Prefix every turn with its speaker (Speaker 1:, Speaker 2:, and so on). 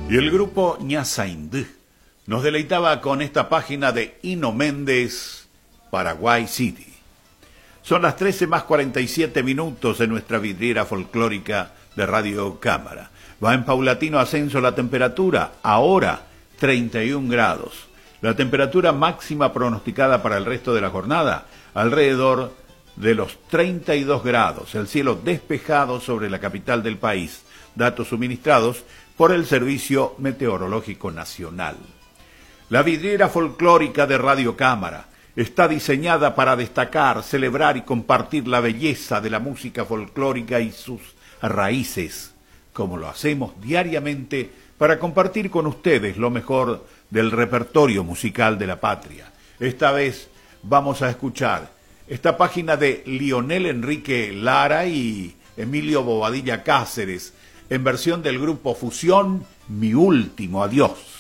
Speaker 1: Y el grupo Ñasaindú nos deleitaba con esta página de Hino Méndez, Paraguay City. Son las 13 más 47 minutos en nuestra vidriera folclórica de Radio Cámara. Va en paulatino ascenso la temperatura, ahora 31 grados. La temperatura máxima pronosticada para el resto de la jornada, alrededor de los 32 grados. El cielo despejado sobre la capital del país. Datos suministrados por el Servicio Meteorológico Nacional. La vidriera folclórica de Radio Cámara está diseñada para destacar, celebrar y compartir la belleza de la música folclórica y sus raíces, como lo hacemos diariamente para compartir con ustedes lo mejor del repertorio musical de la patria. Esta vez vamos a escuchar esta página de Lionel Enrique Lara y Emilio Bobadilla Cáceres, en versión del grupo Fusión, Mi Último Adiós.